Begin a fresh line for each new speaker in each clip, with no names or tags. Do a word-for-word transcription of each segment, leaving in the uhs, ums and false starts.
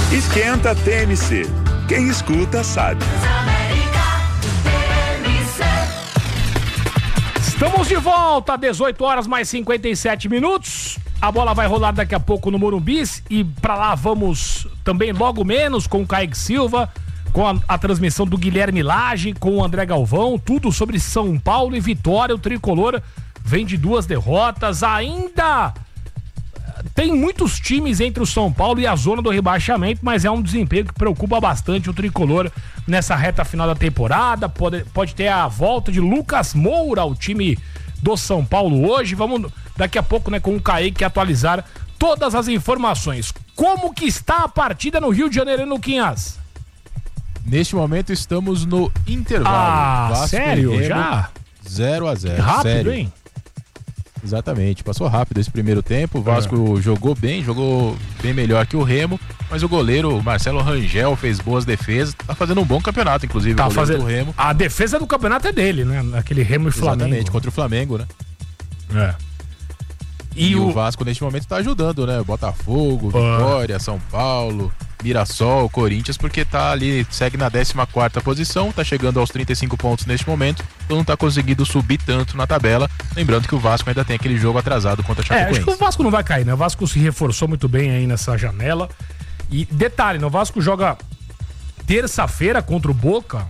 Esquenta T M C. Quem escuta sabe.
Estamos de volta, dezoito horas mais cinquenta e sete minutos. A bola vai rolar daqui a pouco no Morumbi e pra lá vamos também logo menos com o Kaique Silva, com a, a transmissão do Guilherme Lage, com o André Galvão, tudo sobre São Paulo e Vitória. O tricolor vem de duas derrotas, ainda tem muitos times entre o São Paulo e a zona do rebaixamento, mas é um desempenho que preocupa bastante o tricolor nessa reta final da temporada. Pode, pode ter a volta de Lucas Moura ao time do São Paulo hoje. Vamos daqui a pouco, né, com o Kaique atualizar todas as informações. Como que está a partida no Rio de Janeiro, Luquinhas?
Neste momento estamos no intervalo.
Ah,
Vasco
sério? Já?
zero a zero.
Rápido,
sério.
hein?
Exatamente, passou rápido esse primeiro tempo. O Vasco é. jogou bem, jogou bem melhor que o Remo, mas o goleiro Marcelo Rangel fez boas defesas, tá fazendo um bom campeonato, inclusive.
Tá
o goleiro
fazendo...
do Remo.
A defesa do campeonato é dele, né? Aquele Remo e Flamengo.
Exatamente, contra o Flamengo, né?
É.
E, e o... o Vasco neste momento tá ajudando, né? Botafogo, Vitória, São Paulo, Mirassol, Corinthians, porque tá ali, segue na décima quarta posição, tá chegando aos trinta e cinco pontos neste momento, então não tá conseguindo subir tanto na tabela. Lembrando que o Vasco ainda tem aquele jogo atrasado contra a Chapecoense.
É, acho que o Vasco não vai cair, né? O Vasco se reforçou muito bem aí nessa janela. E detalhe, né? O Vasco joga terça-feira contra o Boca,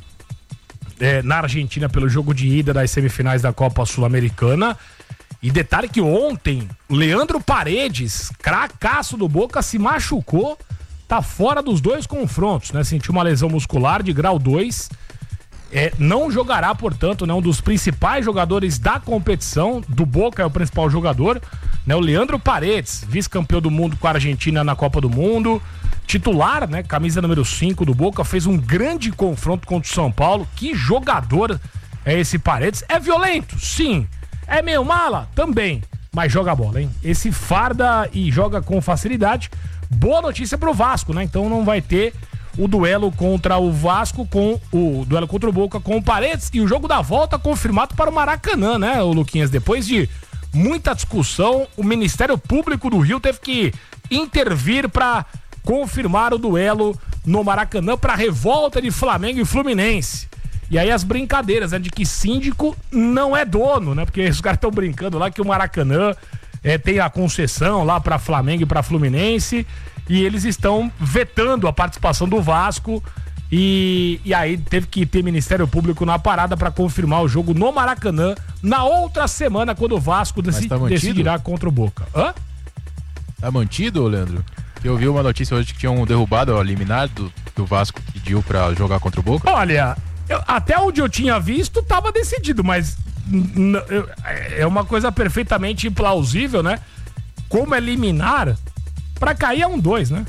é, na Argentina, pelo jogo de ida das semifinais da Copa Sul-Americana. E detalhe que ontem, Leandro Paredes, cracaço do Boca, se machucou, tá fora dos dois confrontos, né? Sentiu uma lesão muscular de grau dois. É, não jogará, portanto, né, um dos principais jogadores da competição. Do Boca é o principal jogador, né? O Leandro Paredes, vice-campeão do mundo com a Argentina na Copa do Mundo. Titular, né? Camisa número cinco do Boca, fez um grande confronto contra o São Paulo. Que jogador é esse Paredes? É violento? Sim. É meio mala? Também. Mas joga bola, hein? Esse farda e joga com facilidade. Boa notícia pro Vasco, né? Então não vai ter o duelo contra o Vasco com o duelo contra o Boca com o Paredes e o jogo da volta confirmado para o Maracanã, né, o Luquinhas? Depois de muita discussão, o Ministério Público do Rio teve que intervir para confirmar o duelo no Maracanã para revolta de Flamengo e Fluminense. E aí as brincadeiras, né, de que síndico não é dono, né? Porque os caras estão brincando lá que o Maracanã é, tem a concessão lá para Flamengo e para Fluminense e eles estão vetando a participação do Vasco e, e aí teve que ter Ministério Público na parada para confirmar o jogo no Maracanã na outra semana, quando o Vasco decidi, tá decidirá contra o Boca. Hã?
Tá mantido, Leandro? Eu vi uma notícia hoje que tinham derrubado o liminar do, que o Vasco pediu para jogar contra o Boca.
Olha... Eu, até onde eu tinha visto, tava decidido, mas n- eu, é uma coisa perfeitamente plausível, né? Como é liminar, pra cair é um dois, né?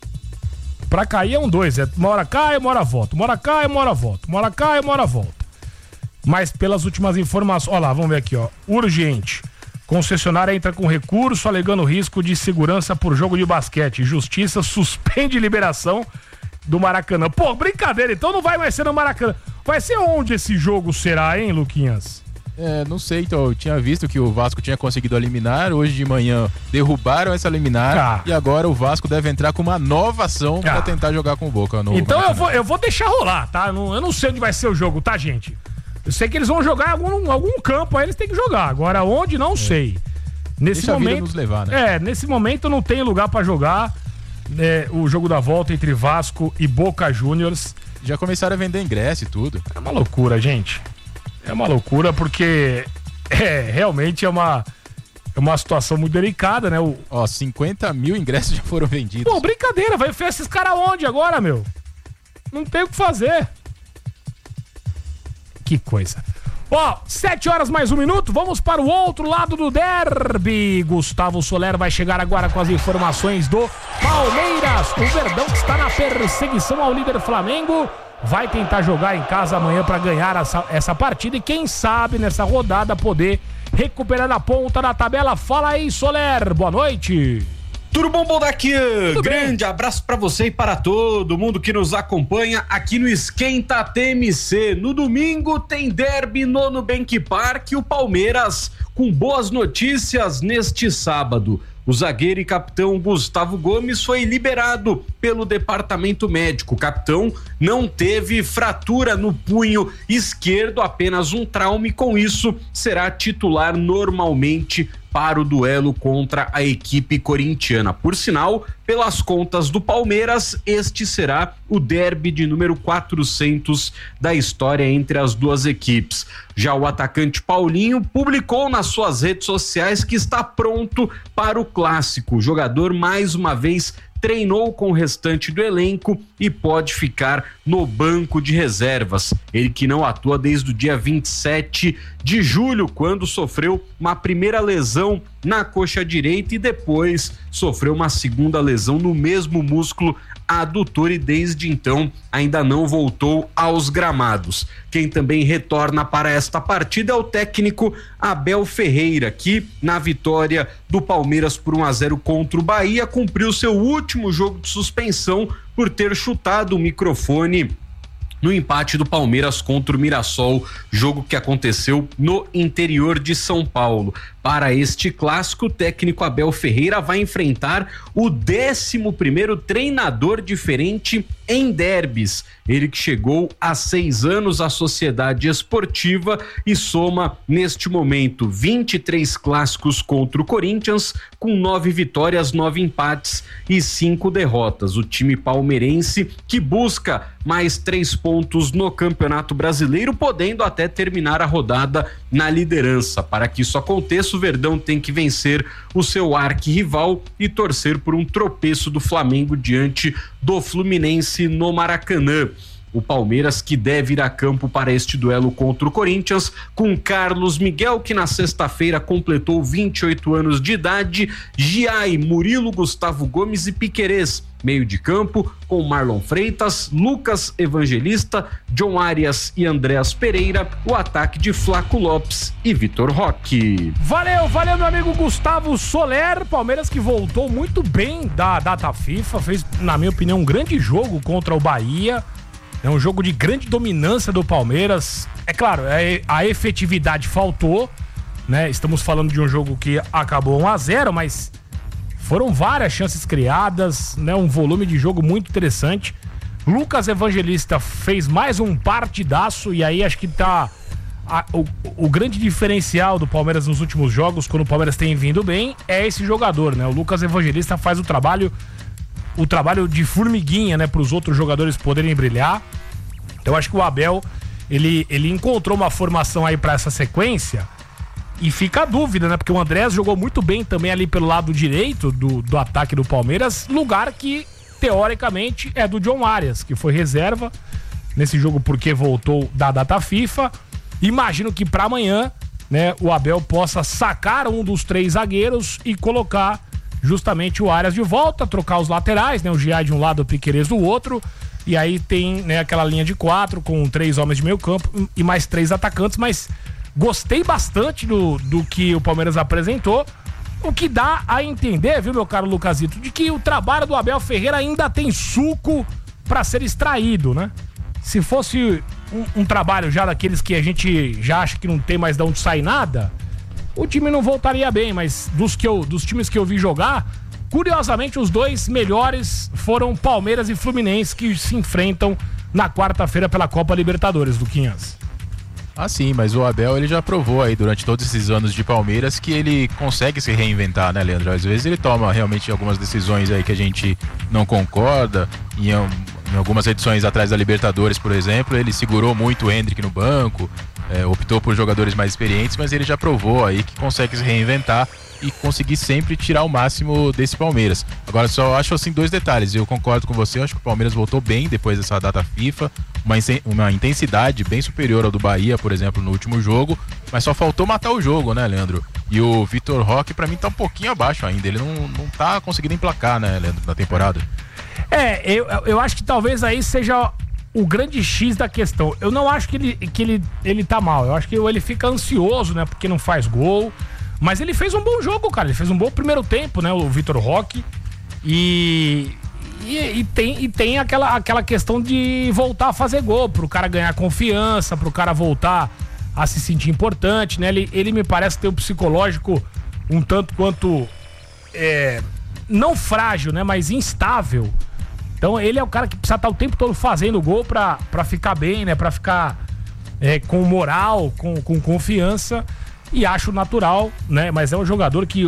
Pra cair é um dois, é uma hora cai, uma hora volta, uma hora cai, uma hora volta, uma hora cai, uma hora volta. Mas pelas últimas informações, ó lá, vamos ver aqui, ó, urgente. Concessionária entra com recurso alegando risco de segurança por jogo de basquete. Justiça suspende liberação do Maracanã. Pô, brincadeira, então não vai mais ser no Maracanã. Vai ser onde esse jogo será, hein, Luquinhas?
É, não sei, então, eu tinha visto que o Vasco tinha conseguido eliminar, hoje de manhã derrubaram essa liminar ah. e agora o Vasco deve entrar com uma nova ação ah. pra tentar jogar com o Boca. No
então eu vou, eu vou deixar rolar, tá? Eu não, eu não sei onde vai ser o jogo, tá, gente? Eu sei que eles vão jogar em algum, algum campo, aí eles têm que jogar. Agora, onde, não é. sei. Nesse
Deixa
momento,
a vida nos levar, né?
É, nesse momento não tem lugar pra jogar. É, o jogo da volta entre Vasco e Boca Juniors.
Já começaram a vender ingresso e tudo.
É uma loucura, gente. É uma loucura porque é, realmente é uma, é uma situação muito delicada, né? O...
Ó, cinquenta mil ingressos já foram vendidos.
Pô, brincadeira, vai enfiar esses caras onde agora, meu? Não tem o que fazer. Que coisa. Ó, sete horas mais um minuto, vamos para o outro lado do derby. Gustavo Soler vai chegar agora com as informações do Palmeiras. O Verdão, que está na perseguição ao líder Flamengo, vai tentar jogar em casa amanhã para ganhar essa, essa partida e quem sabe nessa rodada poder recuperar a ponta da tabela. Fala aí, Soler, boa noite.
Tudo bom, Boldaquian?
Tudo
Grande
bem.
abraço pra você e para todo mundo que nos acompanha aqui no Esquenta T M C. No domingo tem derby no Nubank Park e o Palmeiras com boas notícias neste sábado. O zagueiro e capitão Gustavo Gomes foi liberado pelo departamento médico. O capitão não teve fratura no punho esquerdo, apenas um trauma, e com isso será titular normalmente para o duelo contra a equipe corintiana. Por sinal, pelas contas do Palmeiras, este será o derby de número quatrocentos da história entre as duas equipes. Já o atacante Paulinho publicou nas suas redes sociais que está pronto para o clássico. O jogador, mais uma vez, treinou com o restante do elenco e pode ficar no banco de reservas. Ele que não atua desde o dia vinte e sete de julho, quando sofreu uma primeira lesão na coxa direita e depois sofreu uma segunda lesão no mesmo músculo adutor, e desde então ainda não voltou aos gramados. Quem também retorna para esta partida é o técnico Abel Ferreira, que na vitória do Palmeiras por um a zero contra o Bahia cumpriu seu último jogo de suspensão por ter chutado o microfone no empate do Palmeiras contra o Mirassol, jogo que aconteceu no interior de São Paulo. Para este clássico, o técnico Abel Ferreira vai enfrentar o décimo primeiro treinador diferente em derbys. Ele que chegou há seis anos à Sociedade Esportiva e soma, neste momento, vinte e três clássicos contra o Corinthians, com nove vitórias, nove empates e cinco derrotas. O time palmeirense que busca mais três pontos no Campeonato Brasileiro, podendo até terminar a rodada na liderança. Para que isso aconteça, o Verdão tem que vencer o seu arquirrival e torcer por um tropeço do Flamengo diante do Fluminense no Maracanã. O Palmeiras que deve ir a campo para este duelo contra o Corinthians com Carlos Miguel, que na sexta-feira completou vinte e oito anos de idade, Giai, Murilo, Gustavo Gomes e Piquerez. Meio de campo com Marlon Freitas, Lucas Evangelista, John Arias e Andréas Pereira. O ataque de Flaco Lopes e Vitor Roque.
Valeu, valeu meu amigo Gustavo Soler. Palmeiras que voltou muito bem da data FIFA, fez, na minha opinião, um grande jogo contra o Bahia. É um jogo de grande dominância do Palmeiras. É claro, a efetividade faltou, né? Estamos falando de um jogo que acabou um a zero, mas foram várias chances criadas, né? Um volume de jogo muito interessante. Lucas Evangelista fez mais um partidaço, e aí acho que tá a, o, o grande diferencial do Palmeiras nos últimos jogos, quando o Palmeiras tem vindo bem, é esse jogador, né? O Lucas Evangelista faz o trabalho o trabalho de formiguinha, né, para os outros jogadores poderem brilhar. Eu acho que o Abel, ele, ele encontrou uma formação aí para essa sequência, e fica a dúvida, né, porque o Andrés jogou muito bem também ali pelo lado direito do, do ataque do Palmeiras, lugar que teoricamente é do John Arias, que foi reserva nesse jogo porque voltou da data FIFA. Imagino que para amanhã, né, o Abel possa sacar um dos três zagueiros e colocar justamente o Arias de volta, trocar os laterais, né? O Giai de um lado, o Piquerez do outro, e aí tem, né, aquela linha de quatro com três homens de meio campo e mais três atacantes. Mas gostei bastante do, do que o Palmeiras apresentou, o que dá a entender, viu, meu caro Lucasito, de que o trabalho do Abel Ferreira ainda tem suco para ser extraído, né? Se fosse um, um trabalho já daqueles que a gente já acha que não tem mais de onde sair nada, o time não voltaria bem. Mas dos, que eu, dos times que eu vi jogar, curiosamente os dois melhores foram Palmeiras e Fluminense, que se enfrentam na quarta-feira pela Copa Libertadores, Luquinhas.
Ah, sim, mas o Abel, ele já provou aí durante todos esses anos de Palmeiras que ele consegue se reinventar, né, Leandro? Às vezes ele toma realmente algumas decisões aí que a gente não concorda. Em, em algumas edições atrás da Libertadores, por exemplo, ele segurou muito o Endrick no banco, é, optou por jogadores mais experientes, mas ele já provou aí que consegue se reinventar e conseguir sempre tirar o máximo desse Palmeiras. Agora, só acho assim dois detalhes. Eu concordo com você, eu acho que o Palmeiras voltou bem depois dessa data FIFA, uma, uma intensidade bem superior ao do Bahia, por exemplo, no último jogo, mas só faltou matar o jogo, né, Leandro? E o Vitor Roque, pra mim, tá um pouquinho abaixo ainda. Ele não, não tá conseguindo emplacar, né, Leandro, na temporada.
É, eu, eu acho que talvez aí seja o grande X da questão. Eu não acho que ele, que ele, ele tá mal. Eu acho que ele fica ansioso, né, porque não faz gol. Mas ele fez um bom jogo, cara. Ele fez um bom primeiro tempo, né? O Vitor Roque. E, e, e tem, e tem aquela, aquela questão de voltar a fazer gol, pro cara ganhar confiança, pro cara voltar a se sentir importante, né? Ele, ele me parece ter um psicológico um tanto quanto é, não frágil, né? Mas instável. Então ele é o cara que precisa estar o tempo todo fazendo gol pra, pra ficar bem, né? Pra ficar é, com moral, com, com confiança. E acho natural, né? Mas é um jogador que,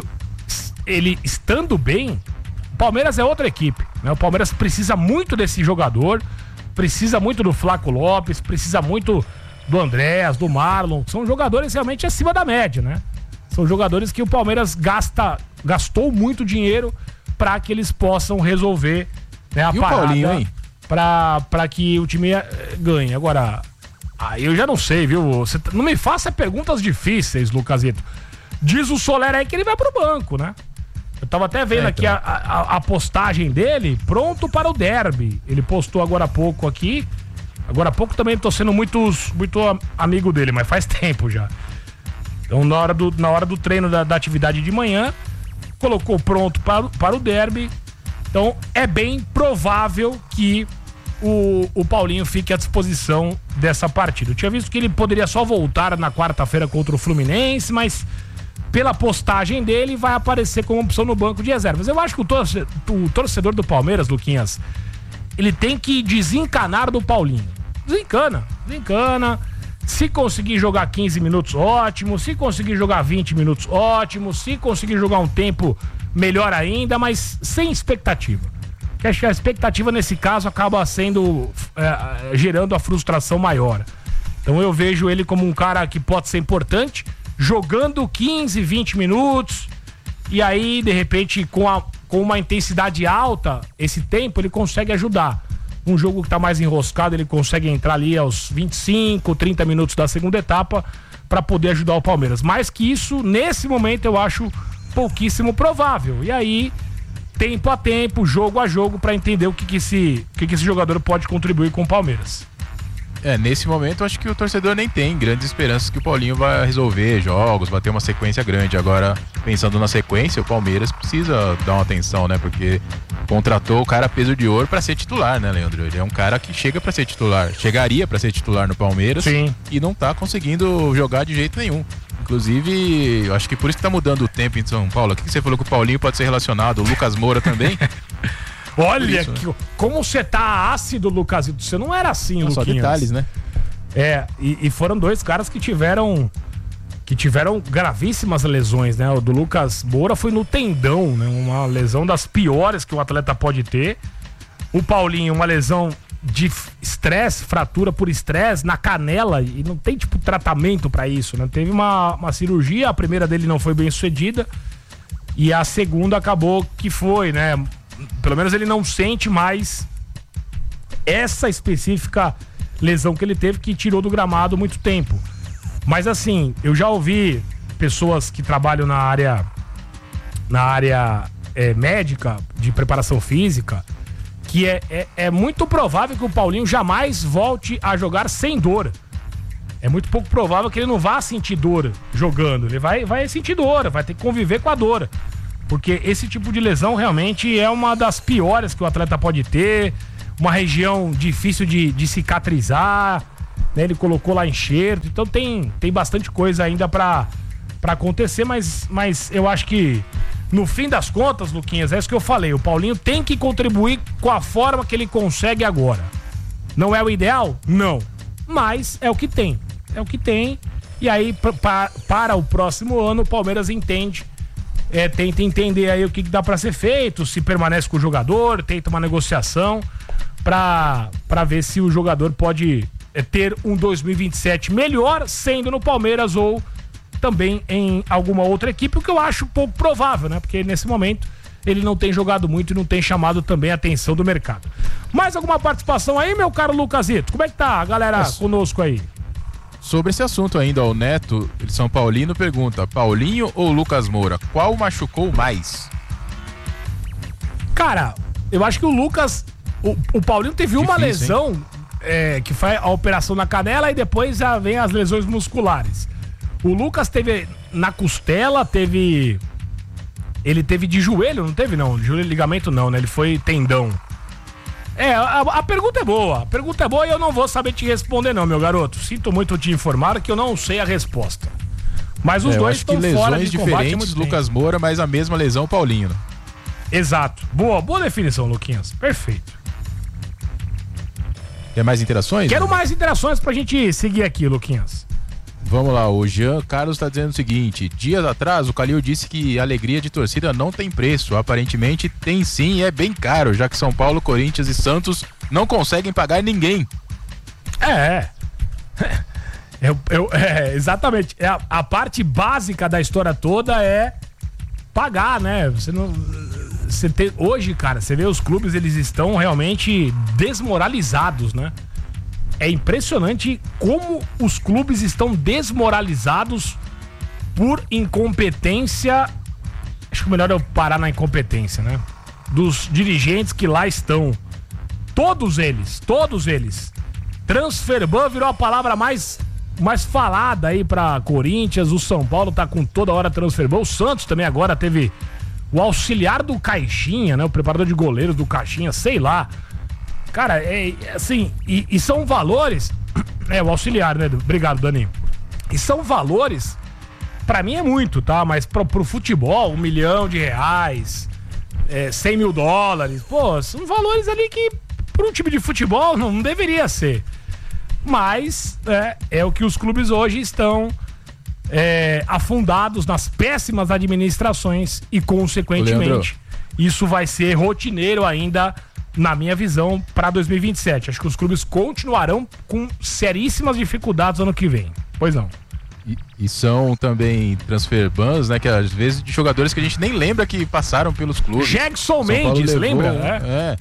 ele estando bem, o Palmeiras é outra equipe, né? O Palmeiras precisa muito desse jogador, precisa muito do Flaco Lopes, precisa muito do Andréas, do Marlon. São jogadores realmente acima da média, né? São jogadores que o Palmeiras gasta, gastou muito dinheiro para que eles possam resolver, né, a
e
parada,
o Paulinho, hein?
Pra, pra que o time ganhe. Agora, aí eu já não sei, viu? Você não me faça perguntas difíceis, Lucasito. Diz o Soler aí que ele vai pro banco, né? Eu tava até vendo é, aqui então. a, a, a postagem dele, pronto para o derby. Ele postou agora há pouco aqui. Agora há pouco também tô sendo muito, muito amigo dele, mas faz tempo já. Então, na hora do, na hora do treino da, da atividade de manhã, colocou pronto para, para o derby. Então, é bem provável que o, o Paulinho fique à disposição dessa partida. Eu tinha visto que ele poderia só voltar na quarta-feira contra o Fluminense, mas pela postagem dele vai aparecer como opção no banco de reservas. Eu acho que o torcedor, o torcedor do Palmeiras, Luquinhas, ele tem que desencanar do Paulinho. Desencana, desencana. Se conseguir jogar quinze minutos, ótimo. Se conseguir jogar vinte minutos, ótimo. Se conseguir jogar um tempo, melhor ainda, mas sem expectativa. Porque acho que a expectativa nesse caso acaba sendo é, gerando a frustração maior. Então eu vejo ele como um cara que pode ser importante, jogando quinze, vinte minutos, e aí de repente com, a, com uma intensidade alta, esse tempo ele consegue ajudar. Um jogo que tá mais enroscado, ele consegue entrar ali aos vinte e cinco, trinta minutos da segunda etapa para poder ajudar o Palmeiras. Mais que isso, nesse momento eu acho pouquíssimo provável. E aí, tempo a tempo, jogo a jogo, para entender o que que esse, o que que esse jogador pode contribuir com o Palmeiras.
É, nesse momento acho que o torcedor nem tem grandes esperanças que o Paulinho vai resolver jogos, vai ter uma sequência grande. Agora, pensando na sequência, o Palmeiras precisa dar uma atenção, né? Porque contratou o cara peso de ouro pra ser titular, né, Leandro? Ele é um cara que chega pra ser titular, chegaria pra ser titular no Palmeiras.
Sim.
E não tá conseguindo jogar de jeito nenhum. Inclusive, eu acho que por isso que tá mudando o tempo em São Paulo. O que você falou que o Paulinho pode ser relacionado, o Lucas Moura também?
Olha,
isso,
que,
né?
Como você tá ácido, Lucasito. Você não era assim, Luquinhas.
Só detalhes, né?
É, e, e foram dois caras que tiveram que tiveram gravíssimas lesões, né? O do Lucas Moura foi no tendão, né? Uma lesão das piores que um atleta pode ter. O Paulinho, uma lesão de estresse, fratura por estresse na canela, e não tem, tipo, tratamento pra isso, né? Teve uma, uma cirurgia, a primeira dele não foi bem sucedida, e a segunda acabou que foi, né? Pelo menos ele não sente mais essa específica lesão que ele teve, que tirou do gramado muito tempo. Mas assim, eu já ouvi pessoas que trabalham na área na área é, médica, de preparação física, que é, é, é muito provável que o Paulinho jamais volte a jogar sem dor. É muito pouco provável que ele não vá sentir dor jogando. Ele vai, vai sentir dor, vai ter que conviver com a dor. Porque esse tipo de lesão realmente é uma das piores que o atleta pode ter. Uma região difícil de, de cicatrizar, né? Ele colocou lá enxerto. Então tem, tem bastante coisa ainda pra, pra acontecer, mas, mas eu acho que no fim das contas, Luquinhas, é isso que eu falei. O Paulinho tem que contribuir com a forma que ele consegue agora. Não é o ideal? Não. Mas é o que tem. É o que tem. E aí, pra, para o próximo ano, o Palmeiras entende. É, tenta entender aí o que, que dá pra ser feito, se permanece com o jogador, tenta uma negociação pra, pra ver se o jogador pode é, ter um dois mil e vinte e sete melhor, sendo no Palmeiras ou também em alguma outra equipe, o que eu acho pouco provável, né? Porque nesse momento ele não tem jogado muito e não tem chamado também a atenção do mercado. Mais alguma participação aí, meu caro Lucasito? Como é que tá a galera Nossa. conosco aí?
Sobre esse assunto ainda, o Neto de São Paulino pergunta: Paulinho ou Lucas Moura, qual machucou mais?
Cara, eu acho que o Lucas, o, o Paulinho teve Difícil, uma lesão é, que foi a operação na canela e depois já vem as lesões musculares. O Lucas teve na costela, teve ele teve de joelho, não teve não, de joelho ligamento não, né? Ele foi tendão. É, a, a pergunta é boa, a pergunta é boa e eu não vou saber te responder não, meu garoto. Sinto muito te informar que eu não sei a resposta. Mas os
é,
dois estão fora de
diferentes, Lucas Moura, mas a mesma lesão, Paulinho. Né?
Exato. Boa, boa definição, Luquinhas. Perfeito.
Quer mais interações?
Quero mais interações pra gente seguir aqui, Luquinhas.
Vamos lá, o Jean Carlos está dizendo o seguinte: dias atrás o Calil disse que a alegria de torcida não tem preço. Aparentemente tem sim e é bem caro, já que São Paulo, Corinthians e Santos não conseguem pagar ninguém.
É, eu, eu, é exatamente. É a, a parte básica da história toda é pagar, né? Você não, você tem, hoje, cara, você vê os clubes, eles estão realmente desmoralizados, né? É impressionante como os clubes estão desmoralizados por incompetência. Acho que o melhor é eu parar na incompetência, né? Dos dirigentes que lá estão. Todos eles, todos eles. Transferban virou a palavra mais, mais falada aí pra Corinthians. O São Paulo tá com toda hora transferban. O Santos também agora teve o auxiliar do Caixinha, né? O preparador de goleiros do Caixinha, sei lá. Cara, é assim, e, e são valores. É, o auxiliar, né? Obrigado, Daninho. E são valores, pra mim é muito, tá? Mas pro, pro futebol, um milhão de reais, é, cem mil dólares, pô, são valores ali que para um time de futebol não, não deveria ser. Mas é, é o que os clubes hoje estão é, afundados nas péssimas administrações e, consequentemente, isso vai ser rotineiro ainda, na minha visão, para dois mil e vinte e sete. Acho que os clubes continuarão com seríssimas dificuldades ano que vem. Pois não.
E, e são também transfer bans, né? Que às vezes de jogadores que a gente nem lembra que passaram pelos clubes.
Jackson Mendes, lembra?
É. é.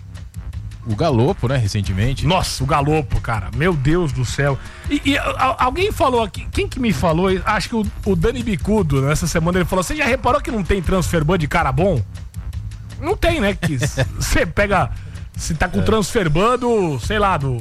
O Galopo, né, recentemente.
Nossa, o Galopo, cara. Meu Deus do céu. E, e a, alguém falou aqui, quem que me falou? Acho que o, o Dani Bicudo, nessa semana, ele falou: você já reparou que não tem transfer ban de cara bom? Não tem, né? Que você pega. Você tá com é. transfer ban do, sei lá, do.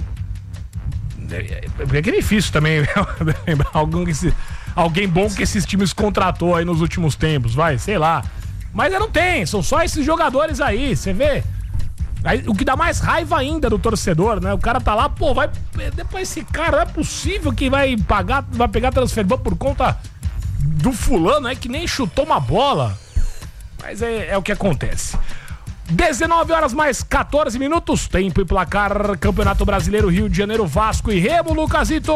É que é difícil também lembrar alguém, que se, alguém bom que esses times contratou aí nos últimos tempos, vai, sei lá. Mas não tem, são só esses jogadores aí, você vê. Aí, o que dá mais raiva ainda do torcedor, né? O cara tá lá, pô, vai. Depois esse cara, não é possível que vai pagar, vai pegar transfer ban por conta do fulano, é que nem chutou uma bola. Mas é, é o que acontece. dezenove horas mais quatorze minutos, tempo e placar, Campeonato Brasileiro, Rio de Janeiro, Vasco e Remo, Lucasito.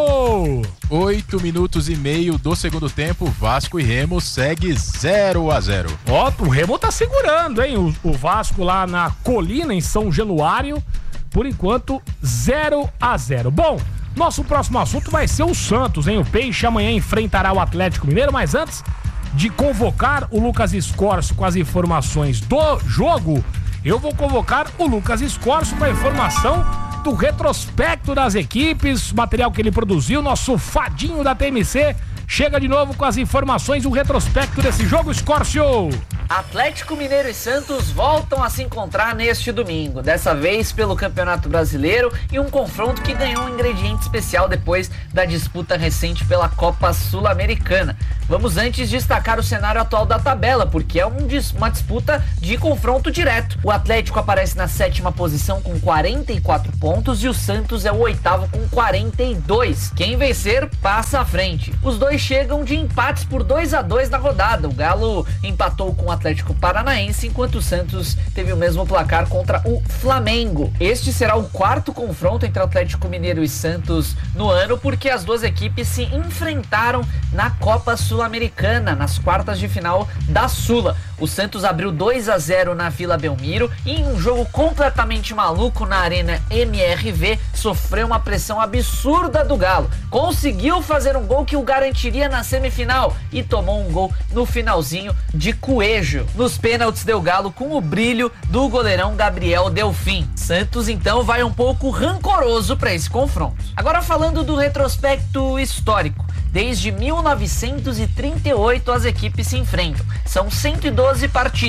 oito minutos e meio do segundo tempo, Vasco e Remo segue zero a zero.
Ó, o Remo tá segurando, hein? O, o Vasco lá na Colina, em São Januário, por enquanto, zero a zero. Bom, nosso próximo assunto vai ser o Santos, hein? O Peixe amanhã enfrentará o Atlético Mineiro, mas antes de convocar o Lucas Escorço com as informações do jogo, eu vou convocar o Lucas Escorço para a informação do retrospecto das equipes, material que ele produziu. Nosso fadinho da T M C chega de novo com as informações do retrospecto desse jogo, Escorço.
Atlético Mineiro e Santos voltam a se encontrar neste domingo, dessa vez pelo Campeonato Brasileiro, e um confronto que ganhou um ingrediente especial depois da disputa recente pela Copa Sul-Americana. Vamos antes destacar o cenário atual da tabela, porque é um, uma disputa de confronto direto. O Atlético aparece na sétima posição com quarenta e quatro pontos e o Santos é o oitavo com quarenta e dois. Quem vencer passa à frente. Os dois chegam de empates por dois a dois na rodada. O Galo empatou com o Atlético Paranaense, enquanto o Santos teve o mesmo placar contra o Flamengo. Este será o quarto confronto entre Atlético Mineiro e Santos no ano, porque as duas equipes se enfrentaram na Copa Sul-Americana, nas quartas de final da Sula. O Santos abriu dois a zero na Vila Belmiro e, em um jogo completamente maluco na Arena M R V, sofreu uma pressão absurda do Galo. Conseguiu fazer um gol que o garantiria na semifinal e tomou um gol no finalzinho de Coelho. Nos pênaltis deu Galo com o brilho do goleirão Gabriel Delfim. Santos então vai um pouco rancoroso para esse confronto. Agora, falando do retrospecto histórico, desde mil novecentos e trinta e oito as equipes se enfrentam. São cento e doze partidas.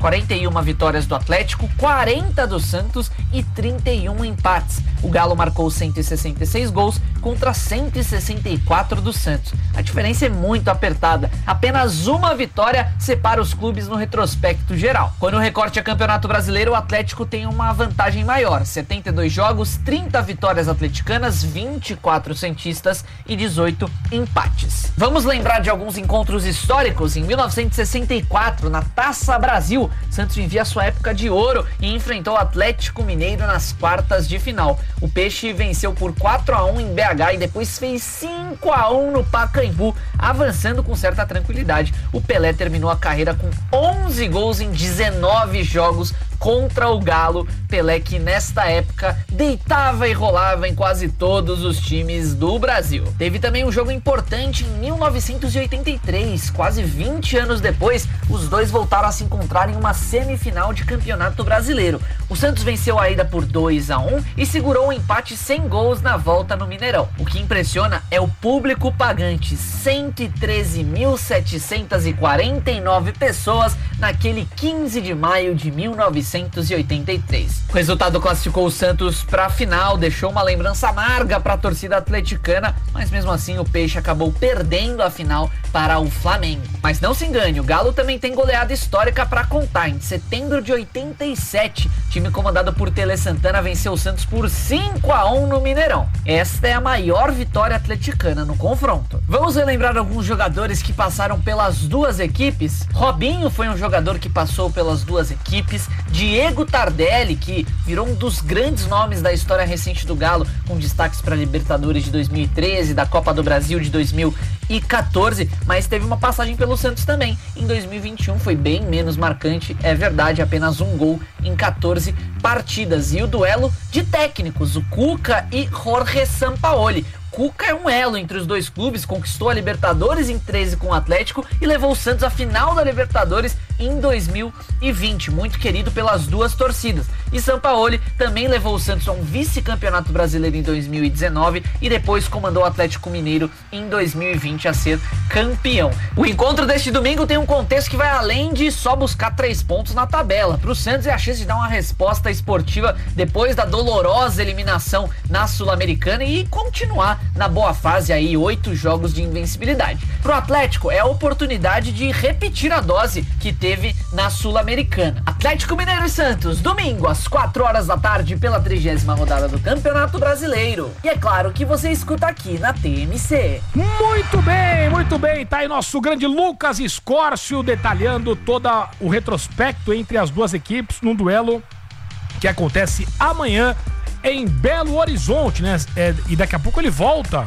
quarenta e uma vitórias do Atlético, quarenta do Santos e trinta e um empates. O Galo marcou cento e sessenta e seis gols contra cento e sessenta e quatro do Santos. A diferença é muito apertada. Apenas uma vitória separa os clubes no retrospecto geral. Quando o recorte é Campeonato Brasileiro, o Atlético tem uma vantagem maior. setenta e dois jogos, trinta vitórias atleticanas, vinte e quatro santistas e dezoito empates. Vamos lembrar de alguns encontros históricos. Em mil novecentos e sessenta e quatro, na Taça Brasil, Santos vivia sua época de ouro e enfrentou o Atlético Mineiro nas quartas de final. O Peixe venceu por quatro a um em B H e depois fez cinco a um no Pacaembu, avançando com certa tranquilidade. O Pelé terminou a carreira com onze gols em dezenove jogos contra o Galo. Pelé, que nesta época deitava e rolava em quase todos os times do Brasil. Teve também um jogo importante em mil novecentos e oitenta e três, quase vinte anos depois, os dois voltaram a se encontrar em uma semifinal de Campeonato Brasileiro. O Santos venceu a ida por dois a um e segurou um empate sem gols na volta no Mineirão. O que impressiona é o público pagante, cento e treze mil setecentos e quarenta e nove pessoas naquele quinze de maio de mil novecentos e oitenta e três. O resultado classificou o Santos para a final, deixou uma lembrança amarga para a torcida atleticana, mas mesmo assim o Peixe acabou perdendo a final para o Flamengo. Mas não se engane, o Galo também tem goleada histórica para contar. Em setembro de oitenta e sete, time comandado por Tele Santana venceu o Santos por cinco a um no Mineirão. Esta é a maior vitória atleticana no confronto. Vamos relembrar alguns jogadores que passaram pelas duas equipes. Robinho foi um jogador que passou pelas duas equipes. Diego Tardelli, que virou um dos grandes nomes da história recente do Galo, com destaques para a Libertadores de dois mil e treze, da Copa do Brasil de dois mil e quatorze, mas teve uma passagem pelo Santos também. Em dois mil e vinte e um foi bem menos marcante, é verdade, apenas um gol em quatorze partidas. E o duelo de técnicos, o Cuca e Jorge Sampaoli. Cuca é um elo entre os dois clubes, conquistou a Libertadores em treze com o Atlético e levou o Santos à final da Libertadores em dois mil e vinte, muito querido pelas duas torcidas. E Sampaoli também levou o Santos a um vice-campeonato brasileiro em dois mil e dezenove e depois comandou o Atlético Mineiro em dois mil e vinte a ser campeão. O encontro deste domingo tem um contexto que vai além de só buscar três pontos na tabela. Para o Santos é a chance de dar uma resposta esportiva depois da dolorosa eliminação na Sul-Americana e continuar na boa fase aí, oito jogos de invencibilidade. Pro Atlético é a oportunidade de repetir a dose que teve na Sul-Americana. Atlético Mineiro e Santos, domingo às quatro horas da tarde pela trigésima rodada do Campeonato Brasileiro. E é claro que você escuta aqui na T M C.
Muito bem, muito bem. Tá aí nosso grande Lucas Escórcio detalhando todo o retrospecto entre as duas equipes num duelo que acontece amanhã em Belo Horizonte, né? É, e daqui a pouco ele volta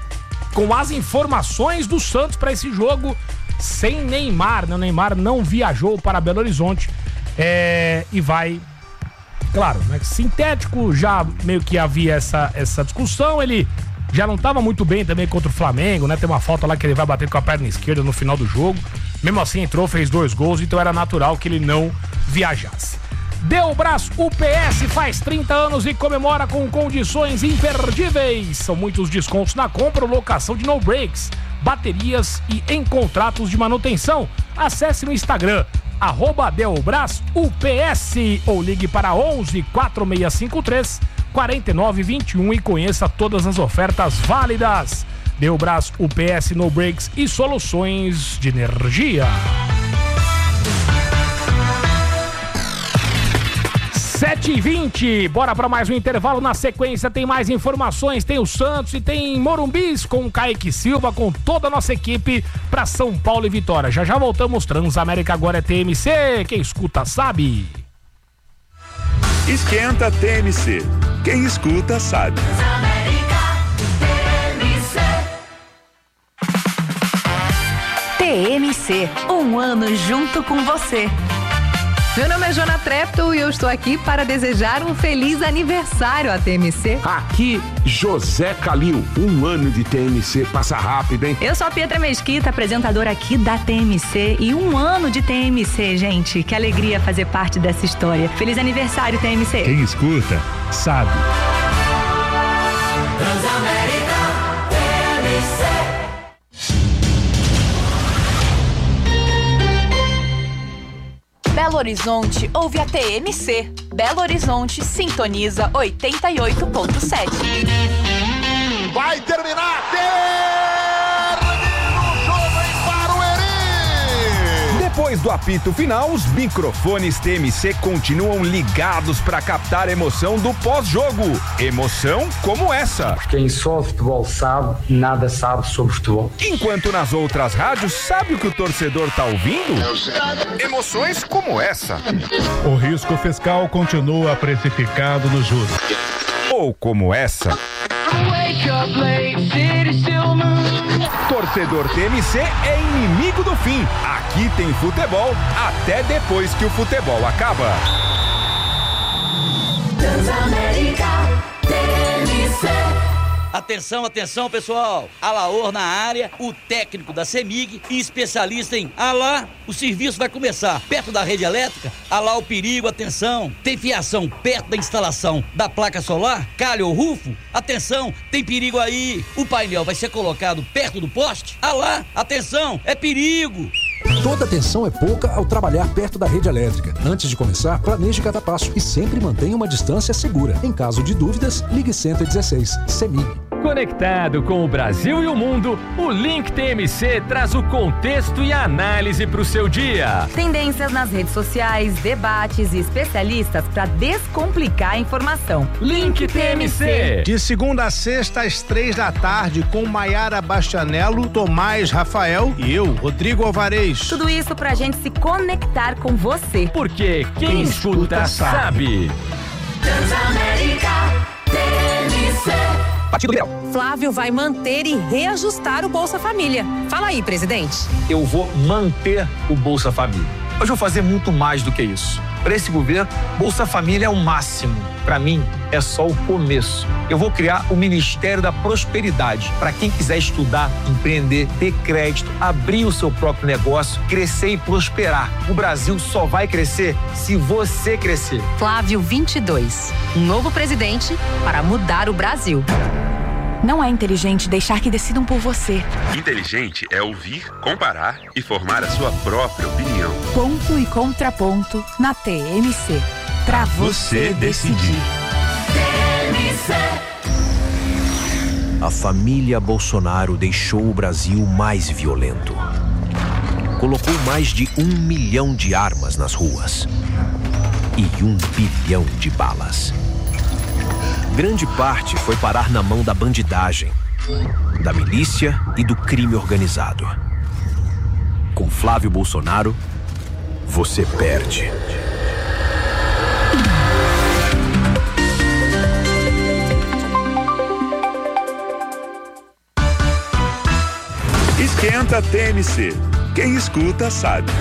com as informações do Santos para esse jogo sem Neymar, né? O Neymar não viajou para Belo Horizonte é, e vai, claro, né? Sintético, já meio que havia essa, essa discussão, ele já não estava muito bem também contra o Flamengo, né? Tem uma falta lá que ele vai bater com a perna esquerda no final do jogo, mesmo assim entrou, fez dois gols, então era natural que ele não viajasse. Delbras U P S faz trinta anos e comemora com condições imperdíveis. São muitos descontos na compra ou locação de no-breaks, baterias e em contratos de manutenção. Acesse no Instagram, arroba Delbras U P S ou ligue para onze, quatro seis cinco três, quatro nove dois um e conheça todas as ofertas válidas. Delbras U P S, no-breaks e soluções de energia. sete e vinte, bora para mais um intervalo. Na sequência tem mais informações, tem o Santos e tem Morumbis com o Kaique Silva, com toda a nossa equipe para São Paulo e Vitória. Já já voltamos, Transamérica agora é T M C, quem escuta sabe.
Esquenta T M C, quem escuta sabe. Transamérica,
T M C. T M C, um ano junto com você.
Meu nome é Jona Trepto e eu estou aqui para desejar um feliz aniversário à T M C.
Aqui, José Calil, um ano de T M C, passa rápido, hein?
Eu sou a Pietra Mesquita, apresentadora aqui da T M C e um ano de T M C, gente. Que alegria fazer parte dessa história. Feliz aniversário, T M C.
Quem escuta, sabe.
Transamérica, T M C. Belo Horizonte ouve a T M C. Belo Horizonte sintoniza oitenta e oito ponto sete.
Vai terminar! Termina o jogo em Barueri!
Depois do apito final, os microfones T M C continuam ligados para captar a emoção do pós-jogo. Emoção como essa.
Quem só futebol sabe, nada sabe sobre futebol.
Enquanto nas outras rádios, sabe o que o torcedor tá ouvindo? Emoções como essa.
O risco fiscal continua precificado nos juros.
Ou como essa. Torcedor T M C é inimigo do fim. Aqui tem futebol até depois que o futebol acaba.
Transamérica T M C.
Atenção, atenção, pessoal. Alaor na área, o técnico da CEMIG e especialista em Alá. O serviço vai começar perto da rede elétrica. Alá o perigo, atenção. Tem fiação perto da instalação da placa solar, calha ou rufo? Atenção, tem perigo aí. O painel vai ser colocado perto do poste? Alá, atenção, é perigo.
Toda atenção é pouca ao trabalhar perto da rede elétrica. Antes de começar, planeje cada passo e sempre mantenha uma distância segura. Em caso de dúvidas, ligue cento e dezesseis. CEMIG.
Conectado com o Brasil e o mundo, o Link T M C traz o contexto e a análise para o seu dia.
Tendências nas redes sociais, debates e especialistas para descomplicar a informação.
Link T M C.
De segunda a sexta, às três da tarde, com Maiara Bastianello, Tomás Rafael e eu, Rodrigo Alvarez.
Tudo isso pra gente se conectar com você.
Porque quem, quem escuta, escuta sabe.
Transamérica T M C.
Partido Liberal.
Flávio vai manter e reajustar o Bolsa Família. Fala aí, presidente.
Eu vou manter o Bolsa Família. Mas vou fazer muito mais do que isso. Para esse governo, Bolsa Família é o máximo. Para mim, é só o começo. Eu vou criar o Ministério da Prosperidade. Para quem quiser estudar, empreender, ter crédito, abrir o seu próprio negócio, crescer e prosperar. O Brasil só vai crescer se você crescer.
Flávio vinte e dois. Um novo presidente para mudar o Brasil.
Não é inteligente deixar que decidam por você.
Inteligente é ouvir, comparar e formar a sua própria opinião.
Ponto e contraponto na T M C. Pra você decidir.
T M C.
A família Bolsonaro deixou o Brasil mais violento. Colocou mais de um milhão de armas nas ruas. E um bilhão de balas. Grande parte foi parar na mão da bandidagem, da milícia e do crime organizado. Com Flávio Bolsonaro, você perde.
Esquenta T M C. Quem escuta sabe.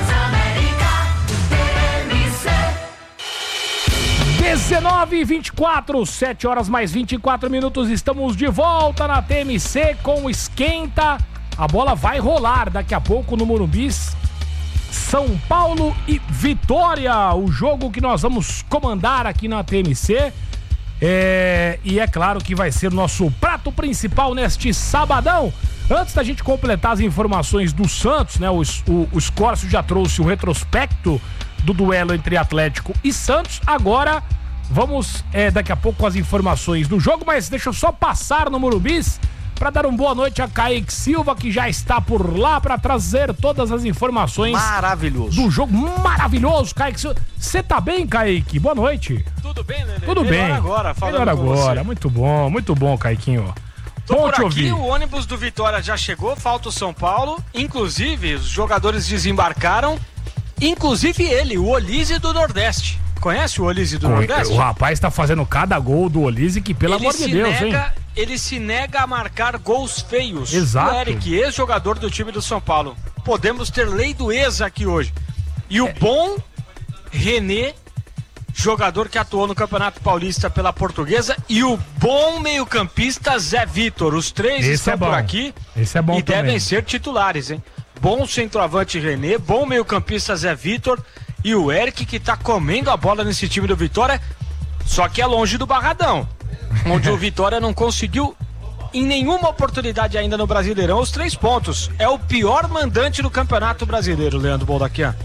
dezenove e vinte e quatro, sete horas mais vinte e quatro minutos, estamos de volta na T M C com o Esquenta. A bola vai rolar daqui a pouco no Morumbi. São Paulo e Vitória, o jogo que nós vamos comandar aqui na T M C. É, e é claro que vai ser o nosso prato principal neste sabadão. Antes da gente completar as informações do Santos, né? O, o, o Scorcio já trouxe o retrospecto do duelo entre Atlético e Santos. Agora vamos é, daqui a pouco com as informações do jogo, mas deixa eu só passar no Morumbi para dar uma boa noite a Kaique Silva, que já está por lá para trazer todas as informações
maravilhoso
do jogo. Maravilhoso, Kaique Silva. Você tá bem, Kaique? Boa noite.
Tudo bem, Lelê?
Tudo
Melhor
bem.
agora, falando
Melhor
com
agora,
você.
muito bom, muito bom, Kaiquinho.
Tô
Bom
por
te
aqui,
ouvir.
o ônibus do Vitória já chegou, falta o São Paulo. Inclusive, os jogadores desembarcaram. Inclusive ele, o Olise do Nordeste. Conhece o Olise do
Com-
Nordeste?
O rapaz tá fazendo cada gol do Olise que, pelo
Ele
amor de
se
Deus,
nega,
hein?
Ele se nega a marcar gols feios.
Exato.
O Eric, ex-jogador do time do São Paulo. Podemos ter lei do ex aqui hoje. E o
É.
bom René, jogador que atuou no Campeonato Paulista pela Portuguesa, e o bom meio-campista Zé Vitor. Os três
Esse
estão
é bom.
por aqui
Esse é bom
e
também.
devem ser titulares, hein? Bom centroavante René, bom meio-campista Zé Vitor e o Eric, que tá comendo a bola nesse time do Vitória, só que é longe do Barradão, onde o Vitória não conseguiu em nenhuma oportunidade ainda no Brasileirão os três pontos. É o pior mandante do Campeonato Brasileiro, Leandro Boldaquian.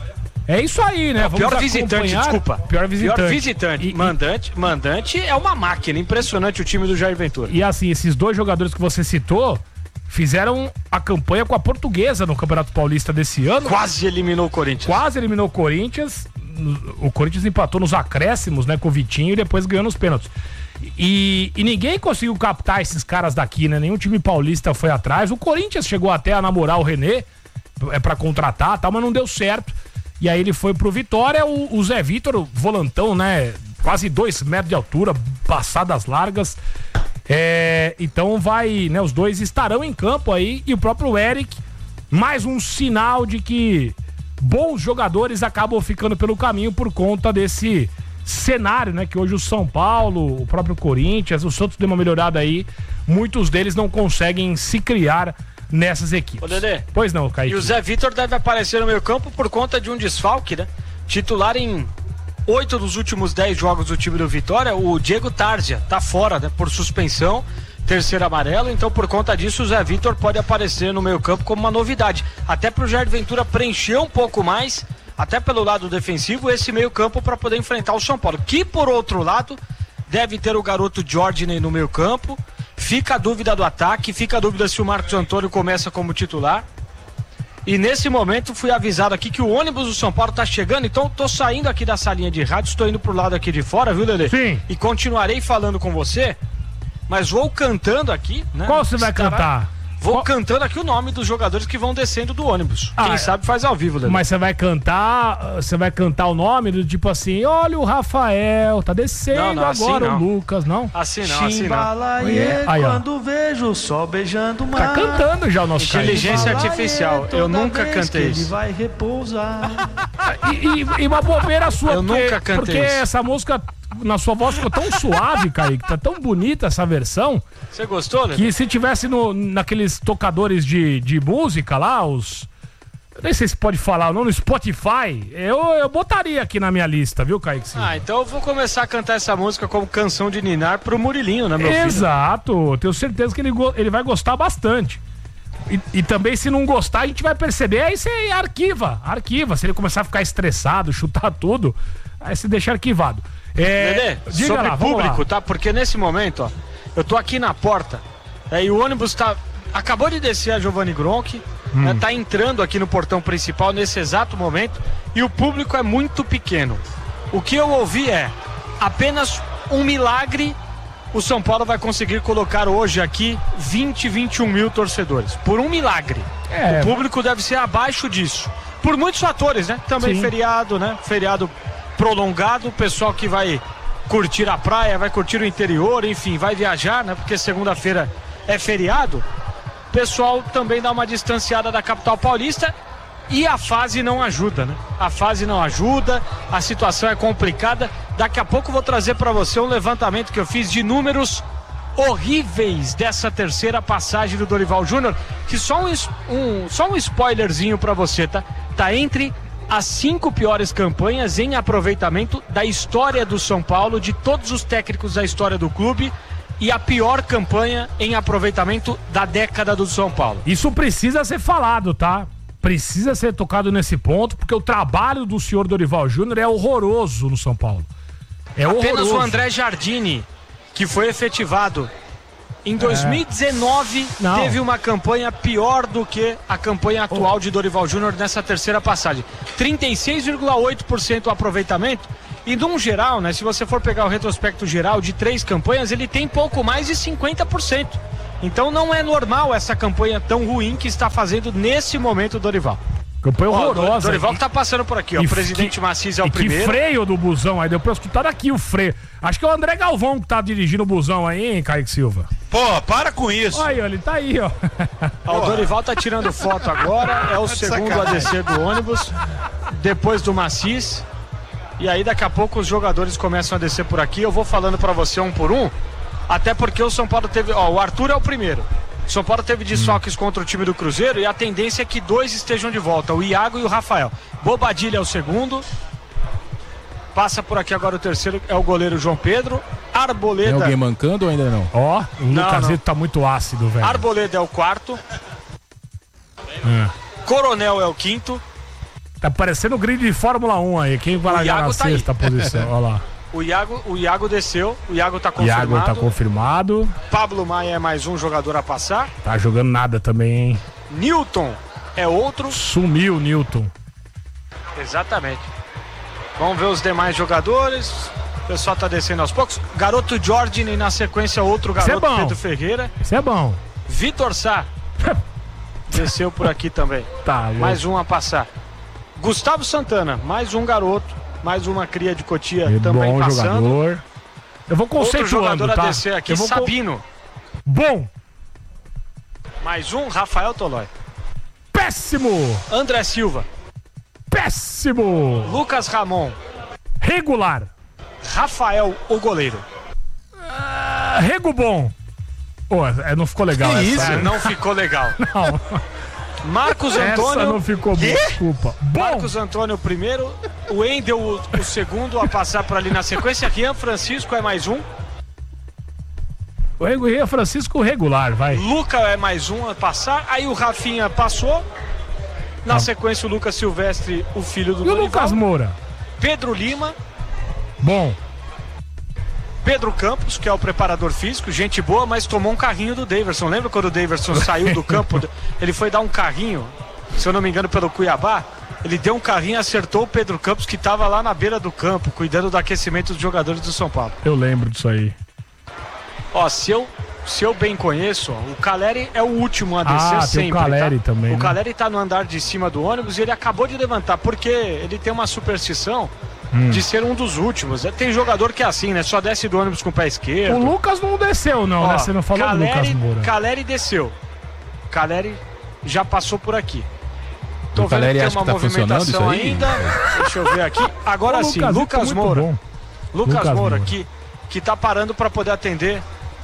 É isso aí, né?
O pior visitante, desculpa.
Pior visitante.
Pior visitante.
E,
mandante, mandante é uma máquina. Impressionante o time do Jair Ventura.
E assim, esses dois jogadores que você citou fizeram a campanha com a Portuguesa no Campeonato Paulista desse ano.
Quase eliminou o Corinthians.
Quase eliminou o Corinthians. O Corinthians empatou nos acréscimos, né, com o Vitinho e depois ganhou nos pênaltis. E, e ninguém conseguiu captar esses caras daqui, né? Nenhum time paulista foi atrás. O Corinthians chegou até a namorar o René, é pra contratar, tal, mas não deu certo. E aí ele foi pro Vitória, o, o Zé Vitor, volantão, né? Quase dois metros de altura, passadas largas. É, então vai, né? Os dois estarão em campo aí. E o próprio Eric, mais um sinal de que bons jogadores acabam ficando pelo caminho por conta desse cenário, né? Que hoje o São Paulo, o próprio Corinthians, o Santos deu uma melhorada aí. Muitos deles não conseguem se criar nessas equipes.
Ô, Dedê.
Pois não, Kaique.
E o Zé Vitor deve aparecer no meio campo por conta de um desfalque, né? Titular em oito dos últimos dez jogos do time do Vitória, o Diego Tardia tá fora, né? Por suspensão, terceiro amarelo, então por conta disso o Zé Vitor pode aparecer no meio campo como uma novidade. Até pro Jair Ventura preencher um pouco mais, até pelo lado defensivo, esse meio campo para poder enfrentar o São Paulo, que por outro lado deve ter o garoto Jorginho no meio campo. Fica a dúvida do ataque, fica a dúvida se o Marcos Antônio começa como titular. E nesse momento fui avisado aqui que o ônibus do São Paulo tá chegando, então tô saindo aqui da salinha de rádio, estou indo pro lado aqui de fora, viu, Lelê?
Sim.
E continuarei falando com você, mas vou cantando aqui, né?
Qual você vai
Estará...
cantar?
Vou
Qual...
cantando aqui o nome dos jogadores que vão descendo do ônibus.
Ah,
Quem sabe faz ao vivo, Lelê.
Mas você vai cantar, você vai cantar o nome do tipo assim, olha o Rafael, tá descendo
não, não, assim
agora
não.
o Lucas, não?
Assim não, assim não.
Aí,
quando vejo o sol beijando o mar.
Tá cantando já o nosso
Inteligência artificial, eu nunca cantei isso.
Ele vai repousar.
E, e, e uma bobeira sua,
eu
porque,
nunca cantei
porque
isso.
essa música na sua voz ficou tão suave, Kaique, tá tão bonita essa versão.
Você gostou, né?
Que se tivesse no, naqueles tocadores de, de música lá, os... Nem sei se pode falar, não, no Spotify, eu, eu botaria aqui na minha lista, viu, Kaique? Sim.
Ah, então eu vou começar a cantar essa música como canção de ninar pro Murilinho, né, meu filho?
Exato, tenho certeza que ele, ele vai gostar bastante. E, e também, se não gostar, a gente vai perceber, aí você arquiva, arquiva. Se ele começar a ficar estressado, chutar tudo, aí você deixa arquivado. É,
Dedê, sobre
lá,
público,
lá.
tá? Porque nesse momento, ó, eu tô aqui na porta, aí o ônibus tá... Acabou de descer a Giovanni Gronchi, hum. né, tá entrando aqui no portão principal nesse exato momento, e o público é muito pequeno. O que eu ouvi é, apenas um milagre, o São Paulo vai conseguir colocar hoje aqui vinte, vinte e um mil torcedores. Por um milagre.
É.
O público deve ser abaixo disso. Por muitos fatores, né? Também
Sim.
feriado, né? Feriado prolongado, o pessoal que vai curtir a praia, vai curtir o interior, enfim, vai viajar, né? Porque segunda-feira é feriado. O pessoal também dá uma distanciada da capital paulista e a fase não ajuda, né? A fase não ajuda, a situação é complicada. Daqui a pouco eu vou trazer para você um levantamento que eu fiz de números horríveis dessa terceira passagem do Dorival Júnior, que só um, um, só um spoilerzinho para você, tá? Tá entre as cinco piores campanhas em aproveitamento da história do São Paulo, de todos os técnicos da história do clube, e a pior campanha em aproveitamento da década do São Paulo.
Isso precisa ser falado, tá? Precisa ser tocado nesse ponto, porque o trabalho do senhor Dorival Júnior é horroroso no São Paulo. É
Apenas
horroroso.
o André Jardini, que foi efetivado em dois mil e dezenove,
é.
teve uma campanha pior do que a campanha atual de Dorival Júnior nessa terceira passagem. trinta e seis vírgula oito por cento o aproveitamento. E num geral, né, se você for pegar o retrospecto geral de três campanhas, ele tem pouco mais de cinquenta por cento. Então não é normal essa campanha tão ruim que está fazendo nesse momento o Dorival.
Campanha horrorosa.
Ó, Dorival que tá passando por aqui, ó. O presidente Maciz é o
e
primeiro.
Que freio do busão aí, deu pra escutar daqui o freio. Acho que é o André Galvão que tá dirigindo o busão aí, hein, Kaique Silva?
Pô, para com isso.
Aí, ó, ele tá aí, ó.
ó o Dorival tá tirando foto agora, é o
tá
segundo
sacanagem.
a descer do ônibus, depois do Maciz. E aí daqui a pouco os jogadores começam a descer por aqui. Eu vou falando pra você um por um, até porque o São Paulo teve, ó, o Arthur é o primeiro. O São Paulo teve desfalques hum. contra o time do Cruzeiro e a tendência é que dois estejam de volta, o Iago e o Rafael. Bobadilha é o segundo. Passa por aqui agora o terceiro, é o goleiro João Pedro. Arboleda.
Tem alguém mancando ou ainda não?
Ó, o
Não,
Lucasito
não.
tá muito ácido, velho.
Arboleda é o quarto.
É.
Coronel é o quinto.
Tá parecendo o grid de Fórmula um aí. Quem vai largar na
tá
sexta
aí.
posição? Olha lá.
O Iago, o Iago desceu, o Iago tá confirmado.
Iago tá confirmado.
Pablo Maia é mais um jogador a passar.
Tá jogando nada também, hein?
Newton é outro.
Sumiu o Newton.
Exatamente. Vamos ver os demais jogadores. O pessoal tá descendo aos poucos. Garoto Jordan, na sequência outro garoto,
é
Pedro Ferreira.
Isso é bom.
Vitor Sá desceu por aqui também.
Tá,
mais um a passar. Gustavo Santana, mais um garoto. Mais uma cria de Cotia
é
também
bom
passando.
Jogador. Eu vou conceituando,
outro jogador
tá?
a descer aqui,
Eu vou
Sabino.
Com... Bom.
Mais um, Rafael Tolói.
Péssimo.
André Silva.
Péssimo.
Lucas Ramon.
Regular.
Rafael, o goleiro.
Uh, rego bom. Pô, não ficou legal
que
essa.
Isso, é... não ficou legal.
Não.
Marcos Antônio.
Essa não ficou boa, desculpa. Bom.
Marcos Antônio o primeiro, o Wendel o, o segundo a passar por ali na sequência. Rian Francisco é mais um.
O Rian Francisco regular, vai.
Luca é mais um a passar. Aí o Rafinha passou. Na
ah.
sequência o Lucas Silvestre, o filho do
E o
Dorival.
Lucas Moura?
Pedro Lima.
Bom.
Pedro Campos, que é o preparador físico, gente boa, mas tomou um carrinho do Daverson. Lembra quando o Daverson saiu do campo? Ele foi dar um carrinho, se eu não me engano, pelo Cuiabá. Ele deu um carrinho e acertou o Pedro Campos, que estava lá na beira do campo, cuidando do aquecimento dos jogadores do São Paulo.
Eu lembro disso aí.
Ó, se eu, se eu bem conheço, ó, o Caleri é o último a descer
ah,
sempre.
Tem o Caleri
tá?
também.
O
né?
Caleri tá no andar de cima do ônibus e ele acabou de levantar, porque ele tem uma superstição.
Hum.
De ser um dos últimos. Tem jogador que é assim, né? Só desce do ônibus com o pé esquerdo.
O Lucas não desceu, não,
Ó,
né? Você não falou
Caleri,
do Lucas Moura.
Caleri desceu. Caleri já passou por aqui. Tô
o
vendo
Caleri
que tem
acha
uma
que tá funcionando isso aí?
ainda. Deixa eu ver aqui. Agora
o
sim,
Lucas
Lucas Moura.
Bom.
Lucas,
Lucas
Moura,
Moura.
Que, que tá parando pra poder atender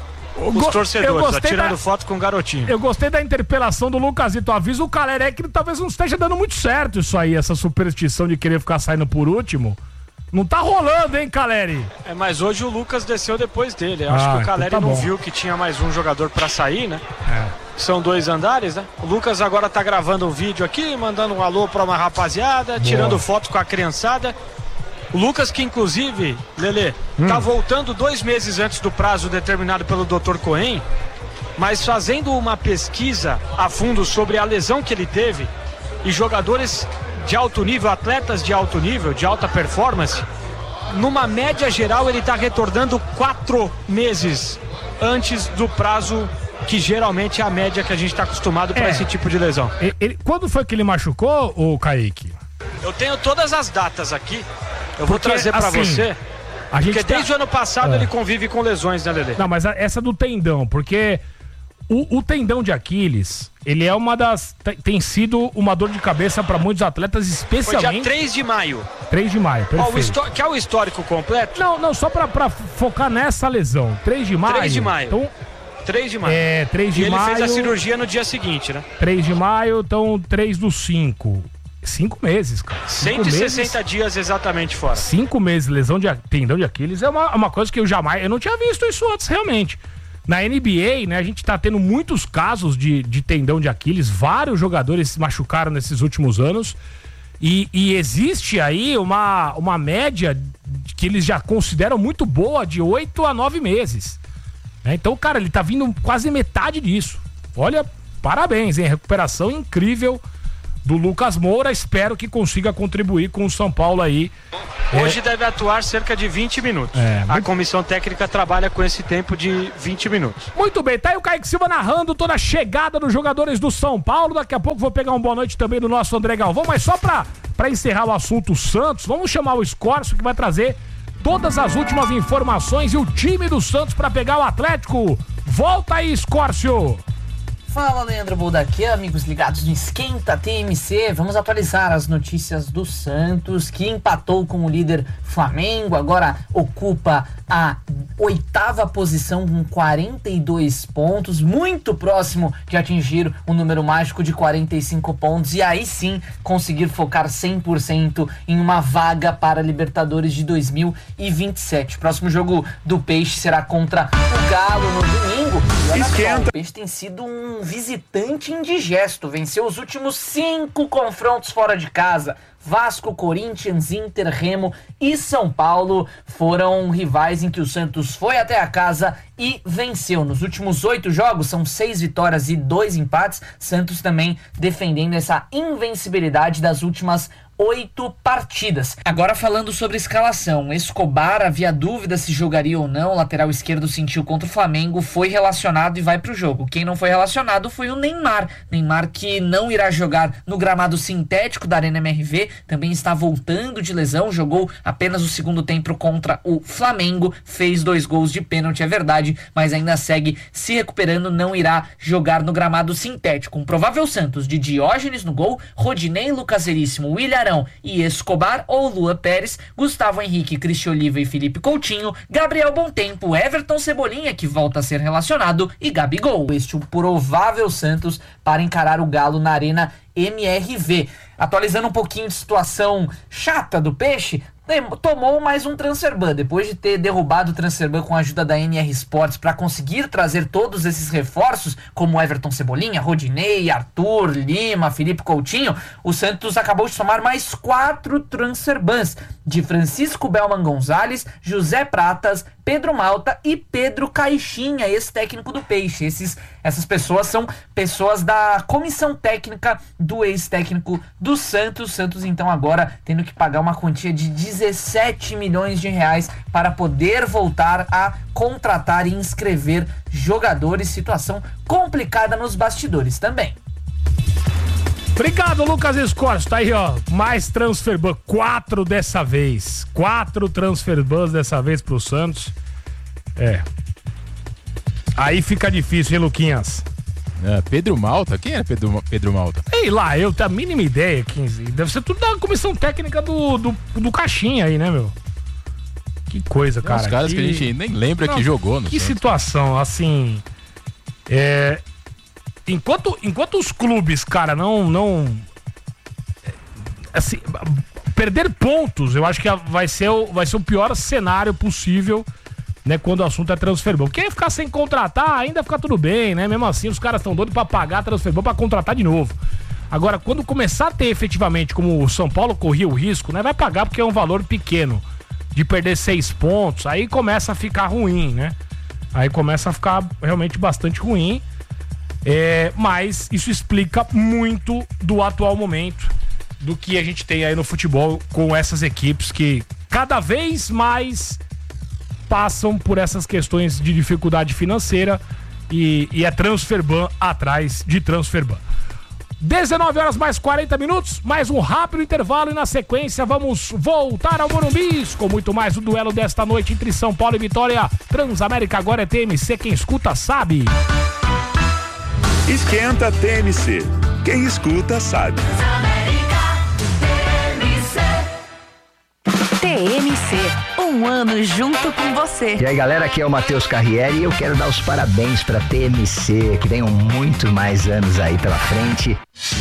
eu
os
go...
torcedores, ó, tirando
da...
foto com o garotinho.
Eu gostei da interpelação do Lucasito. Avisa o Caleri é que talvez não esteja dando muito certo isso aí, essa superstição de querer ficar saindo por último. Não tá rolando, hein, Caleri?
É, mas hoje o Lucas desceu depois dele. Eu acho
Ah,
que o Caleri
então tá
não
bom.
viu que tinha mais um jogador pra sair, né?
É.
São dois andares, né? O Lucas agora tá gravando um vídeo aqui, mandando um alô pra uma rapaziada,
Boa.
tirando foto com a criançada. O Lucas, que inclusive, Lelê,
hum.
tá voltando dois meses antes do prazo determinado pelo doutor Cohen, mas fazendo uma pesquisa a fundo sobre a lesão que ele teve e jogadores de alto nível, atletas de alto nível, de alta performance, numa média geral ele tá retornando quatro meses antes do prazo que geralmente é a média que a gente tá acostumado para
É.
esse tipo de lesão.
Ele, ele, quando foi que ele machucou, o Kaique?
Eu tenho todas as datas aqui. Eu vou
Porque,
trazer para
assim,
você.
A gente
Porque
tá...
desde o ano passado
É.
ele convive com lesões, né, Lelê?
Não, mas a, essa do tendão, porque o, o tendão de Aquiles, ele é uma das... Tem, tem sido uma dor de cabeça para muitos atletas,
Foi
especialmente...
dia três de maio.
três de maio,
Ó, o
perfeito.
histó- Quer o histórico completo?
Não, não, só pra, pra focar nessa lesão. três de maio.
três de maio.
Então,
três de maio.
é, três de
e ele
maio.
fez a cirurgia no dia seguinte, né?
três de maio, então três do cinco. Cinco meses, cara. Cinco
cento e sessenta
meses,
dias exatamente fora.
Cinco meses, lesão de a- tendão de Aquiles é uma, uma coisa que eu jamais... Eu não tinha visto isso antes, realmente. Na N B A, né, a gente tá tendo muitos casos de, de tendão de Aquiles. Vários jogadores se machucaram nesses últimos anos. E, e existe aí uma, uma média que eles já consideram muito boa de oito a nove meses. Né? Então, cara, ele tá vindo quase metade disso. Olha, parabéns, hein? Recuperação incrível do Lucas Moura. Espero que consiga contribuir com o São Paulo aí.
Hoje
É,
deve atuar cerca de vinte minutos.
É,
a
muito-
comissão técnica trabalha com esse tempo de vinte minutos.
Muito bem, tá aí o Kaique Silva narrando toda a chegada dos jogadores do São Paulo. Daqui a pouco vou pegar uma boa noite também do nosso André Galvão, mas só pra, pra encerrar o assunto Santos, vamos chamar o Escórcio, que vai trazer todas as últimas informações e o time do Santos pra pegar o Atlético. Volta aí, Escórcio!
Fala, Leandro Boldaquê, amigos ligados no Esquenta T M C. Vamos atualizar as notícias do Santos, que empatou com o líder Flamengo, agora ocupa a oitava posição com quarenta e dois pontos, muito próximo de atingir o número mágico de quarenta e cinco pontos e aí sim conseguir focar cem por cento em uma vaga para a Libertadores de dois mil e vinte e sete. O próximo jogo do Peixe será contra o Galo no domingo. E olha só, o Peixe tem sido um visitante indigesto, venceu os últimos cinco confrontos fora de casa, Vasco, Corinthians, Inter, Remo e São Paulo foram rivais em que o Santos foi até a casa e venceu. Nos últimos oito jogos, são seis vitórias e dois empates. Santos também defendendo essa invencibilidade das últimas oito partidas. Agora falando sobre escalação, Escobar, havia dúvida se jogaria ou não, o lateral esquerdo sentiu contra o Flamengo, foi relacionado e vai pro jogo. Quem não foi relacionado foi o Neymar, Neymar que não irá jogar no gramado sintético da Arena M R V, também está voltando de lesão, jogou apenas o segundo tempo contra o Flamengo, fez dois gols de pênalti, é verdade, mas ainda segue se recuperando, não irá jogar no gramado sintético. Um provável Santos de Diógenes no gol, Rodinei, Lucas Veríssimo, Willian e Escobar ou Lua Pérez, Gustavo Henrique, Cristian Oliva e Felipe Coutinho, Gabriel Bontempo, Everton Cebolinha, que volta a ser relacionado, e Gabigol. Este é o provável Santos para encarar o Galo na Arena M R V. Atualizando um pouquinho de situação chata do Peixe, tomou mais um transferban, depois de ter derrubado o transferban com a ajuda da N R Sports para conseguir trazer todos esses reforços, como Everton Cebolinha, Rodinei, Arthur, Lima, Felipe Coutinho, o Santos acabou de tomar mais quatro transferbans, de Francisco Belman Gonzalez, José Pratas, Pedro Malta e Pedro Caixinha, ex-técnico do Peixe. Esses, essas pessoas são pessoas da comissão técnica do ex-técnico do Santos. Santos então agora tendo que pagar uma quantia de dezessete milhões de reais para poder voltar a contratar e inscrever jogadores. Situação complicada nos bastidores também.
Obrigado, Lucas Escorcio. Tá aí, ó. Mais transferban. Quatro dessa vez. Quatro transferbans dessa vez pro Santos. É. Aí fica difícil, hein, Luquinhas?
É, Pedro Malta? Quem é Pedro, Pedro Malta?
Sei lá, eu tenho a mínima ideia. quinze Deve ser tudo da comissão técnica do, do, do Caixinha aí, né, meu? Que coisa, cara.
Os caras que, que a gente nem lembra Não, que jogou no
Que
Santos.
situação, assim. É. Enquanto, enquanto os clubes, cara, não, não assim, perder pontos, eu acho que vai ser o, vai ser o pior cenário possível, né, quando o assunto é transferban. Porque ficar sem contratar, ainda fica tudo bem, né? Mesmo assim, os caras estão doidos pra pagar transferban pra contratar de novo. Agora, quando começar a ter efetivamente, como o São Paulo corria o risco, né? Vai pagar porque é um valor pequeno, de perder seis pontos, aí começa a ficar ruim, né? Aí começa a ficar realmente bastante ruim. É, mas isso explica muito do atual momento, do que a gente tem aí no futebol com essas equipes que cada vez mais passam por essas questões de dificuldade financeira e, e é transferban atrás de transferban. dezenove horas mais quarenta minutos, mais um rápido intervalo e na sequência vamos voltar ao Morumbi com muito mais o duelo desta noite entre São Paulo e Vitória. Transamérica agora é T M C, quem escuta sabe.
Esquenta T M C. Quem escuta sabe.
T M C, um ano junto com você.
E aí, galera, aqui é o Matheus Carriere e eu quero dar os parabéns pra T M C, que venham muito mais anos aí pela frente.